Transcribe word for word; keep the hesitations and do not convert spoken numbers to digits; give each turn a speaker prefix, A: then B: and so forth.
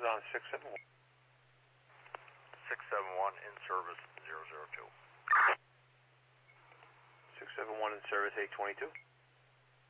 A: on six seven one.
B: six seven one in service zero zero two.
A: six seven one in service eight twenty-two.